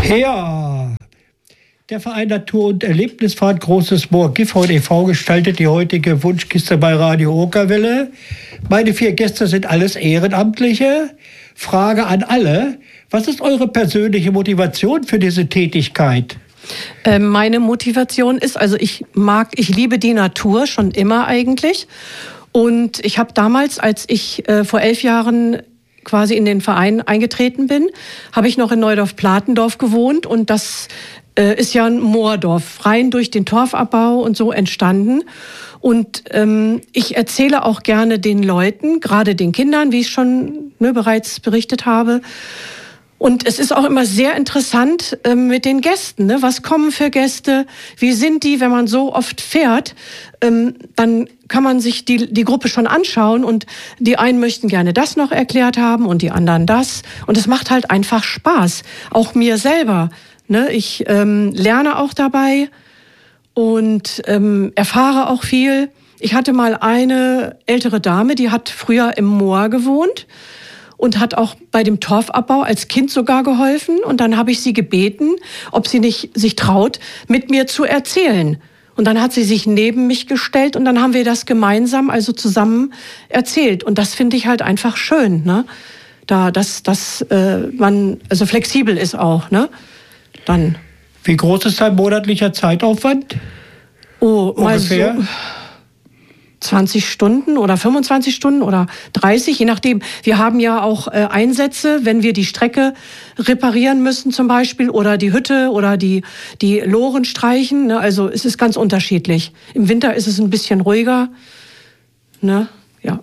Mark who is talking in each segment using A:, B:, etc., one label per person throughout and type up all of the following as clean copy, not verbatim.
A: Ja, der Verein Natur- und Erlebnisfahrt Großes Moor Gifhorn e.V. gestaltet die heutige Wunschkiste bei Radio Okerwelle. Meine 4 Gäste sind alles Ehrenamtliche. Frage an alle: Was ist eure persönliche Motivation für diese Tätigkeit?
B: Meine Motivation ist, also ich liebe die Natur schon immer eigentlich. Und ich habe damals, als ich vor 11 Jahren quasi in den Verein eingetreten bin, habe ich noch in Neudorf-Platendorf gewohnt. Und das ist ja ein Moordorf, rein durch den Torfabbau und so entstanden. Und ich erzähle auch gerne den Leuten, gerade den Kindern, wie ich schon bereits berichtet habe. Und es ist auch immer sehr interessant mit den Gästen. Ne? Was kommen für Gäste? Wie sind die, wenn man so oft fährt? Dann kann man sich die Gruppe schon anschauen. Und die einen möchten gerne das noch erklärt haben und die anderen das. Und es macht halt einfach Spaß. Auch mir selber. Ne? Ich lerne auch dabei und erfahre auch viel. Ich hatte mal eine ältere Dame, die hat früher im Moor gewohnt und hat auch bei dem Torfabbau als Kind sogar geholfen. Und dann habe ich sie gebeten, ob sie nicht sich traut, mit mir zu erzählen. Und dann hat sie sich neben mich gestellt und dann haben wir das gemeinsam, also zusammen erzählt. Und das finde ich halt einfach schön, ne? Dass man also flexibel ist auch, ne? Dann.
A: Wie groß ist dein monatlicher Zeitaufwand?
B: Oh,
A: ungefähr?
B: Mal so 20 Stunden oder 25 Stunden oder 30, je nachdem. Wir haben ja auch Einsätze, wenn wir die Strecke reparieren müssen zum Beispiel oder die Hütte oder die Loren streichen. Ne? Also es ist ganz unterschiedlich. Im Winter ist es ein bisschen ruhiger. Ne? Ja.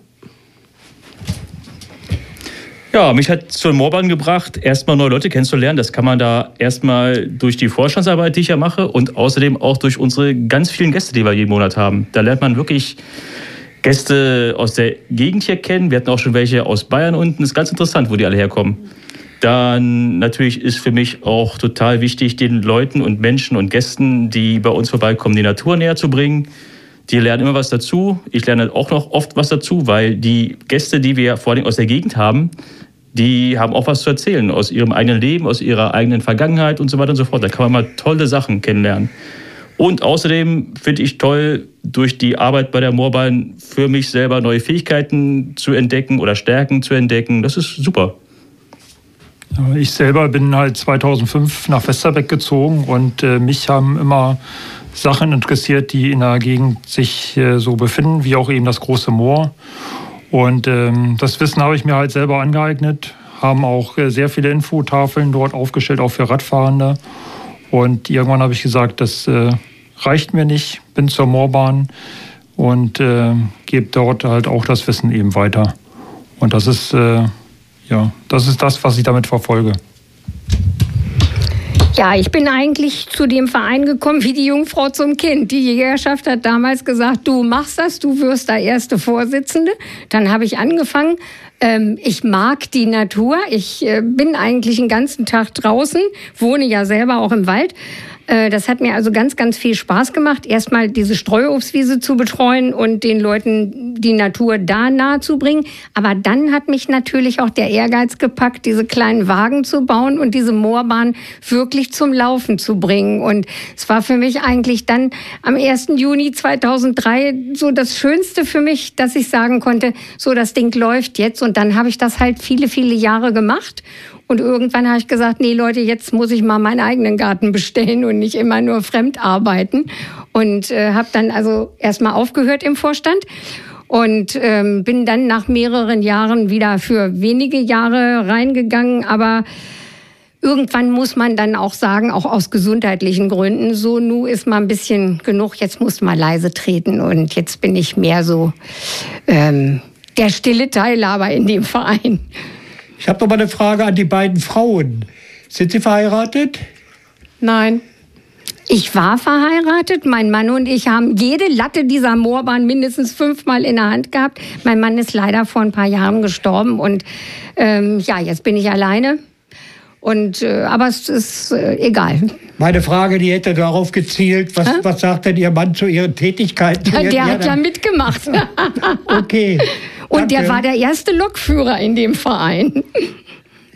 C: Ja, mich hat zur Moorbahn gebracht, erstmal neue Leute kennenzulernen. Das kann man da erstmal durch die Vorstandsarbeit, die ich ja mache, und außerdem auch durch unsere ganz vielen Gäste, die wir jeden Monat haben. Da lernt man wirklich Gäste aus der Gegend hier kennen. Wir hatten auch schon welche aus Bayern unten. Das ist ganz interessant, wo die alle herkommen. Dann natürlich ist für mich auch total wichtig, den Leuten und Menschen und Gästen, die bei uns vorbeikommen, die Natur näher zu bringen. Die lernen immer was dazu. Ich lerne auch noch oft was dazu, weil die Gäste, die wir vor allem aus der Gegend haben, die haben auch was zu erzählen aus ihrem eigenen Leben, aus ihrer eigenen Vergangenheit und so weiter und so fort. Da kann man mal tolle Sachen kennenlernen. Und außerdem finde ich toll, durch die Arbeit bei der Moorbahn für mich selber neue Fähigkeiten zu entdecken oder Stärken zu entdecken. Das ist super.
D: Ich selber bin halt 2005 nach Westerbeck gezogen und mich haben immer Sachen interessiert, die in der Gegend sich so befinden, wie auch eben das Große Moor. Und das Wissen habe ich mir halt selber angeeignet, haben auch sehr viele Infotafeln dort aufgestellt, auch für Radfahrende. Und irgendwann habe ich gesagt, das reicht mir nicht, bin zur Moorbahn und gebe dort halt auch das Wissen eben weiter. Und das ist das, was ich damit verfolge.
E: Ja, ich bin eigentlich zu dem Verein gekommen wie die Jungfrau zum Kind. Die Jägerschaft hat damals gesagt, du machst das, du wirst da erste Vorsitzende. Dann habe ich angefangen. Ich mag die Natur. Ich bin eigentlich den ganzen Tag draußen, wohne ja selber auch im Wald. Das hat mir also ganz, ganz viel Spaß gemacht, erstmal diese Streuobstwiese zu betreuen und den Leuten die Natur da nahe zu bringen. Aber dann hat mich natürlich auch der Ehrgeiz gepackt, diese kleinen Wagen zu bauen und diese Moorbahn wirklich zum Laufen zu bringen. Und es war für mich eigentlich dann am 1. Juni 2003 so das Schönste für mich, dass ich sagen konnte, so das Ding läuft jetzt. Und dann habe ich das halt viele, viele Jahre gemacht. Und irgendwann habe ich gesagt, nee Leute, jetzt muss ich mal meinen eigenen Garten bestellen und nicht immer nur fremd arbeiten. Und habe dann also erstmal aufgehört im Vorstand und bin dann nach mehreren Jahren wieder für wenige Jahre reingegangen. Aber irgendwann muss man dann auch sagen, auch aus gesundheitlichen Gründen, so nu ist mal ein bisschen genug, jetzt muss man leise treten. Und jetzt bin ich mehr so der stille Teilhaber in dem Verein.
A: Ich habe noch mal eine Frage an die beiden Frauen. Sind Sie verheiratet?
B: Nein.
E: Ich war verheiratet. Mein Mann und ich haben jede Latte dieser Moorbahn mindestens 5-mal in der Hand gehabt. Mein Mann ist leider vor ein paar Jahren gestorben. Und jetzt bin ich alleine. Aber es ist egal.
A: Meine Frage, die hätte darauf gezielt, was sagt denn Ihr Mann zu Ihren Tätigkeiten?
E: Ja, der hat ja mitgemacht.
A: Okay.
E: Und der war der erste Lokführer in dem Verein.